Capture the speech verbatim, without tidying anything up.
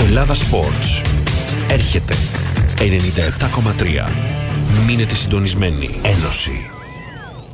Ελλάδα Sports. Έρχεται ενενήντα επτά κόμμα τρία. Μείνετε συντονισμένοι. Ένωση.